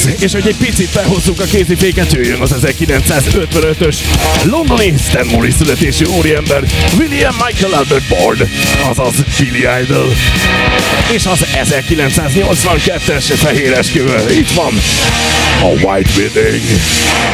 és hogy egy picit felhozzuk a kéziféket, jöjjön az 1955-ös londoni Stanmore születésű úriember William Michael Albert Ford, azaz Billy Idol. És az 1982-es fehér esküvő, itt van a White Wedding.